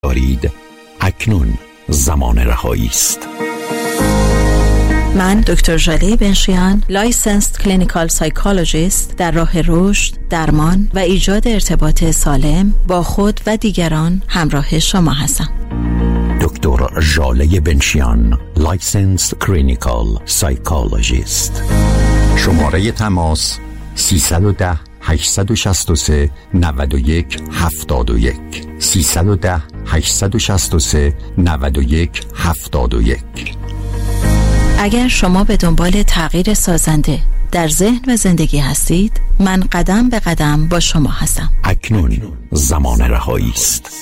دارید، اکنون زمان رهایی است. من دکتر ژاله بنشیان، لایسنسد کلینیکال سایکولوژیست، در راه رشد، درمان و ایجاد ارتباط سالم با خود و دیگران همراه شما هستم. دکتر ژاله بنشیان، لایسنسد کلینیکال سایکولوژیست. شماره تماس 310 863 91 71 310 863 91 71. اگر شما به دنبال تغییر سازنده در ذهن و زندگی هستید، من قدم به قدم با شما هستم. اکنون زمان رهایی است.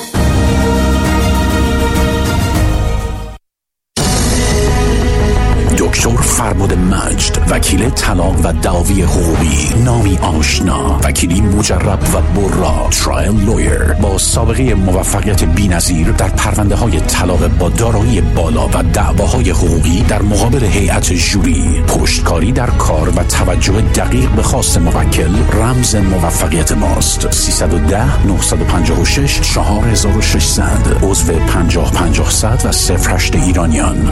دکتر فرباد مجد، وکیل طلاق و دعاوی حقوقی، نامی آشنا، وکیلی مجرب و برا، ترایل لویر با سابقه موفقیت بی‌نظیر در پرونده‌های طلاق با دارایی بالا و دعواهای حقوقی در مقابل هیئت ژوری، پشتکاری در کار و توجه دقیق به خواست موکل رمز موفقیت ماست. 310 956 4600 عضو 50-50 و 08 ایرانیان.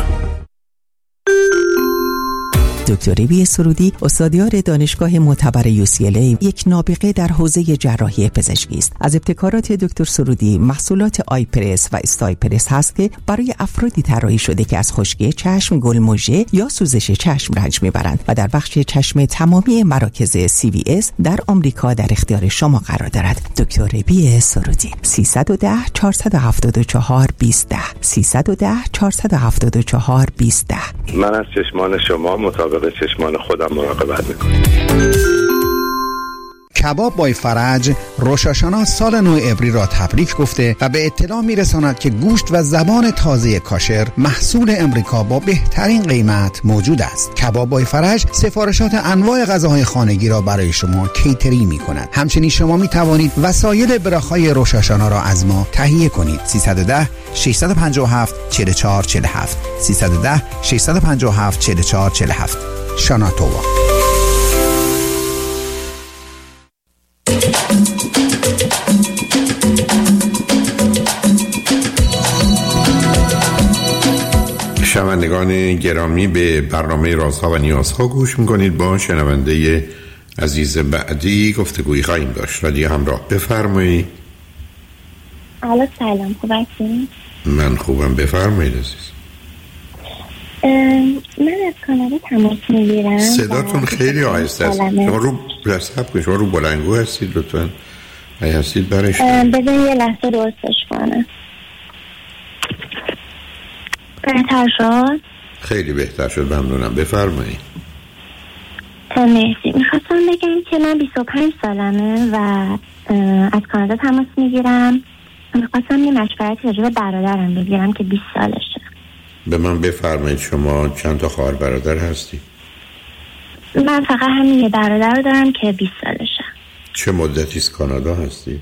دکتر بی سرودی، استادیار دانشگاه معتبر UCLA، یک نابغه در حوزه جراحی پزشکی است. از ابتکارات دکتر سرودی محصولات آیپرس و استایپرس هست که برای افرادی طراحی شده که از خشکی چشم، گلمژه یا سوزش چشم رنج میبرند و در بخش چشم تمامی مراکز CVS در آمریکا در اختیار شما قرار دارد. دکتر بی سرودی، 310 474 20 310 474 20. من از چشمان شما مطابق چشمان خودم مراقبت میکنم. کباب بای فرج روش آشانا سال نو عبری را تبریک گفته و به اطلاع میرساند که گوشت و زبان تازه کاشر محصول امریکا با بهترین قیمت موجود است. کباب بای فرج سفارشات انواع غذاهای خانگی را برای شما کیترینگ میکند. همچنین شما می توانید وسایل براخای روش آشانا را از ما تهیه کنید. 310 657 4447 310 657 4447. شاناتووا. شنوندگان گرامی، به برنامه رازها و نیازها گوش میکنید. با شنونده عزیز بعدی گفتگویی خواهیم داشت. رادیو همراه، بفرمایید. الو سلام، خوب هستین؟ من خوبم، بفرمایید عزیز. من از کانادا تماس میگیرم. صداتون خیلی آهسته است. شما رو بلندگو هستید لطفاً؟ اگه هستید برش بذارید یه لحظه درستش کنم. بهتر شد؟ خیلی بهتر شد، ممنونم، بفرمایید. مرسی. میخواستم بگم که من 25 سالمه و از کانادا تماس میگیرم. میخواستم یه مشورتی راجع به برادرم بگیرم که 20 سالشه. به من بفرمایید شما چند تا خواهر برادر هستی؟ من فقط همین یه برادر رو دارم که 20 سالشه. چه مدتی از کانادا هستی؟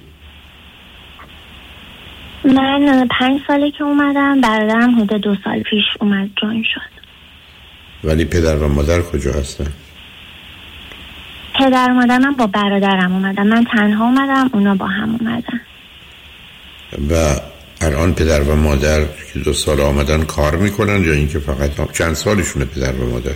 من 5 ساله که اومدم، برادرم حدود 2 سال پیش اومد جوین شد. ولی پدر و مادر کجا هستن؟ پدر و مادرم با برادرم اومدم. من تنها اومدم، اونا با هم اومدن. و الان پدر و مادر که 2 سال آمدن کار میکنن یا اینکه فقط چند سالشونه پدر و مادر؟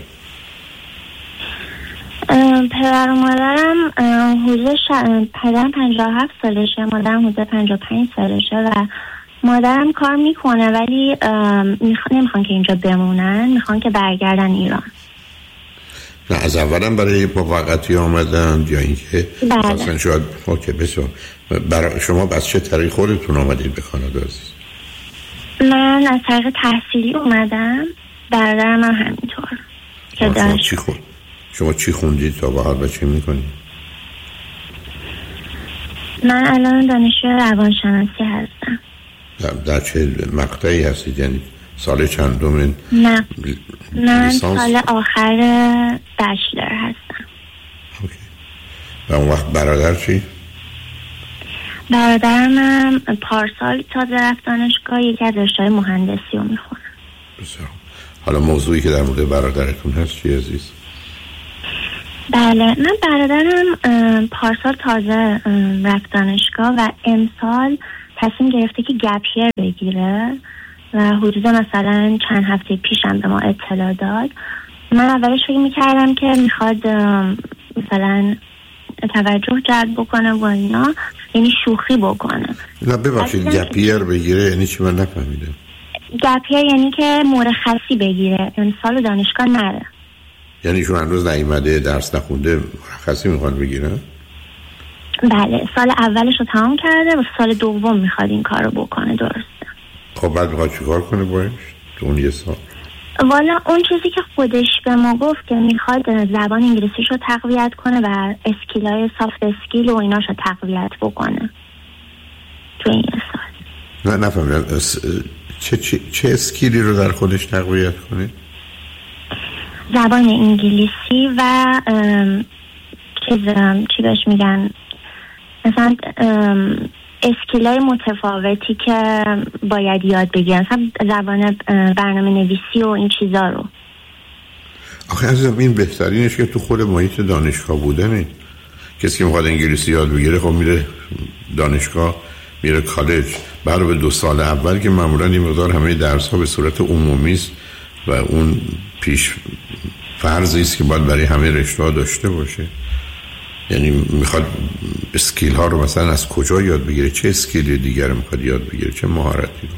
پدر و مادرم حدود پدرم 57 سالشه، مادرم حدود 55 سالشه و مادرم کار میکنه ولی نمیخوان که اینجا بمونن، میخوان که برگردن ایران. نه از اولم برای موقتی آمدن یا اینکه اصلا شاید اوکی بسیار. برای شما از چه طریق خودتون آمدید به کانادا عزیز؟ من از طریق تحصیلی اومدم، برادرم هم همینطور که داشت. شما چی خوندید تا به حال و چی میکنید؟ من الان دانشجوی روانشناسی هستم. در چه مقطعی هستید؟ یعنی سال چندم؟ نه من سال آخر بچلر هستم. اوکی. و اون وقت برادر چی؟ برادرم پارسال تازه رفت دانشگاه، یکی از رشته‌های مهندسی رو میخونه. بسیار. حالا موضوعی که در مورد برادرتون هست چی عزیز؟ بله، من برادرم پارسال تازه رفت دانشگاه و امسال تصمیم گرفته که گپیر بگیره و حدود مثلا چند هفته پیشم به ما اطلاع داد. من اولش فکر میکردم که میخواد مثلا توجه جلب بکنه و اینا، یعنی شوخی بکنه. نه ببخشید، گپیر بگیره یعنی چی؟ من نفهمیدم. گپیر یعنی که مرخصی بگیره، یعنی سال دانشگاه نره. یعنی شما هنوز نیومده، درس نخونده، مرخصی میخواد بگیره؟ بله، سال اولش رو تمام کرده و سال دوم میخواد این کار رو بکنه. درسته. خب بعد میخواد چیکار کنه باش تو اون یه سال؟ والا اون چیزی که خودش به ما گفت که میخواد زبان انگلیسیش رو تقویت کنه و اسکیلای سافت اسکیل و ایناش رو تقویت بکنه تو این یه سال. نه نفهمیدم چه اسکیلی رو در خودش تقویت کنه؟ زبان انگلیسی و چی بهش میگن، مثلا اسکیلای متفاوتی که باید یاد بگیرن، مثلا زبان برنامه نویسی و این چیزا رو. آخه عزیزم این بهترینش که تو خود محیط دانشگاه بودنه. کسی که میخواد انگلیسی یاد بگیره خب میره دانشگاه، میره کالج. برای به 2 سال اول که معمولا این مقدار همه درس ها به صورت عمومی است و اون پیش فرضی است که باید برای همه رشته ها داشته باشه. یعنی میخواد اسکیل ها رو مثلا از کجا یاد بگیره؟ چه اسکیل دیگر میخواد یاد بگیره؟ چه مهارتی رو؟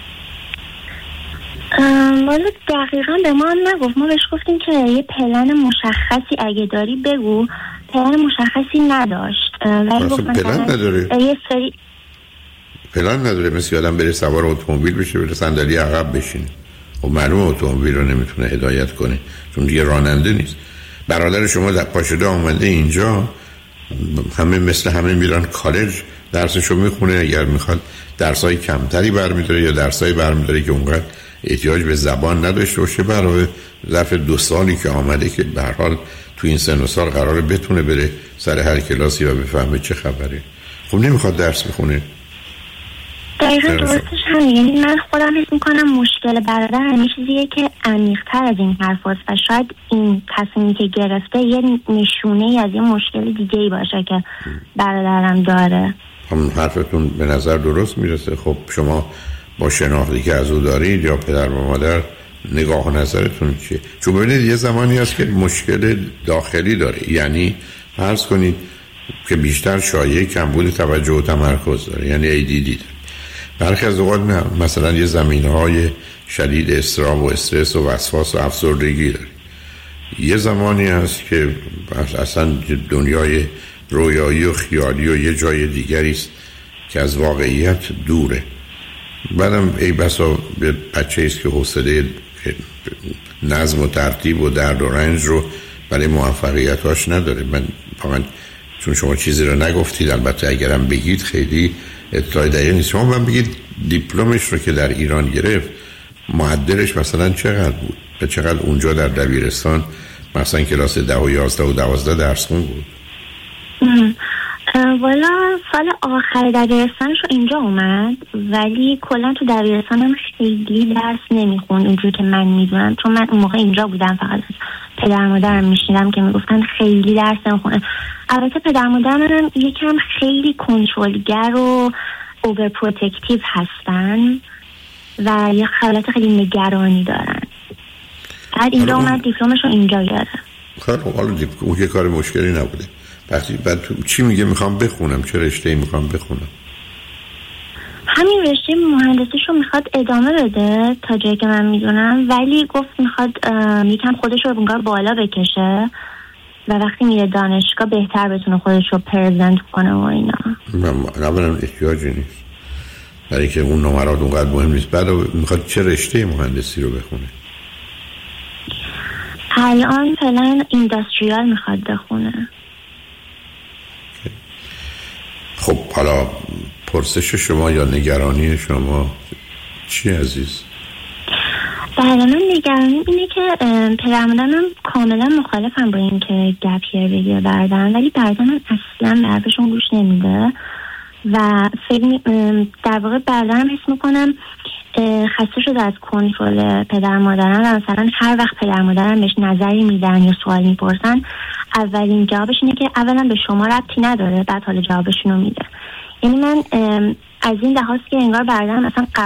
والا دقیقا به ما هم نگفت. ما بهش گفتیم که یه پلن مشخصی اگه داری بگو. پلن مشخصی نداشت. ولی گفت پلن نداره؟ یه سری پلن نداره. مثل آدم بره سوار اتومبیل بشه، بره صندلی عقب بشینه. خب معلومه اتومبیل رو نمیتونه هدایت کنه چون دیگه راننده نیست. برادر شما در پاشده آمده اینجا، همه مثل همه میرن کالج درسشو میخونه. اگر میخواد درسای کمتری برمیداره یا درسای برمیداره که اونقدر احتیاج به زبان نداشته باشه، برای ظرف 2 سالی که آمده که به هر حال تو این سن و سال قراره بتونه بره سر هر کلاسی و بفهمه چه خبره. خب نمیخواد درس بخونه. دقیقا درستش همین. یعنی من خودم حس میکنم مشکل برادرم یه چیزیه که عمیق‌تر از این حرف هست و شاید این تصمیمی که گرفته یه نشونه‌ای از یه مشکل دیگه‌ای باشه که برادرم داره. هم حرفتون به نظر درست میرسه. خب شما با شناختی که از او دارید یا پدر و مادر نگاه و نظرتون چیه؟ چون ببینید یه زمانی هست که مشکل داخلی داره، یعنی فرض کنید که بیشتر شایعه کمبود توجه و تمرکز داره، یعنی ADD داره. برخی از اوقات نه، مثلا یه زمینه‌های شدید اضطراب و استرس و وسواس و افسردگی داره. یه زمانی هست که اصلا دنیای رویایی و خیالی و یه جای دیگری است که از واقعیت دوره. بعدم ای بسا به بچه ایست که حوصله نظم و ترتیب و درد و رنج رو برای موفقیتاش نداره. من واقعا چون شما چیزی رو نگفتید، البته اگرم بگید خیلی اطلاع دقیق نیست. شما من بگید دیپلمش رو که در ایران گرفت معدلش مثلا چقدر بود و چقدر اونجا در دبیرستان مثلا کلاس 10 و 11 و 12 درس خون بود؟ والا سال آخر دبیرستانش رو اینجا اومد، ولی کلا تو دبیرستان هم خیلی درس نمیخوند اونجوری که من میدونم، چون من اون موقع اینجا بودم. فقط پدر مادرم میشنیدم که میگفتن خیلی درس نمیخونه. البته پدر مادرم یکم خیلی کنترلگر و اوور پروتکتیو هستن و یه حالت خیلی نگرانی دارن. بعد اینجا اومد دیپلمش رو اینجا گرفت. خب حالا اون که کار مشکلی نبوده. بعد چی میگه میخوام بخونم؟ چه رشته‌ای میخوام بخونم؟ همین رشته مهندسیش رو میخواد ادامه بده تا جایی که من میدونم، ولی گفت میخواد یکم خودش رو بنگار بالا بکشه و وقتی میره دانشگاه بهتر بتونه خودش رو پرزنت کنه و اینا. اولا احتیاجی نیست، برای که اون نمرات اونقدر مهم نیست. بعد میخواد چه رشته مهندسی رو بخونه؟ الان فعلا اینداستریال میخواد بخونه. خب حالا پرسش شما یا نگرانی شما چی عزیز؟ بله، من نگرانیم اینه که پدر مادرم کاملا مخالفم با این که گپیر بگیره بردن، ولی بردن اصلا به حرفشون گوش نمیده و در واقع بردن حس میکنم خسته شده از کنترل پدر مادرم و مثلا هر وقت پدر مادرم بهش نظری میدن یا سوال میپرسن اولین جوابش اینه که اولا به شما ربطی نداره، بعد حالا جوابشون رو میده. یعنی من از این لحاظ که انگار برادرم مثلا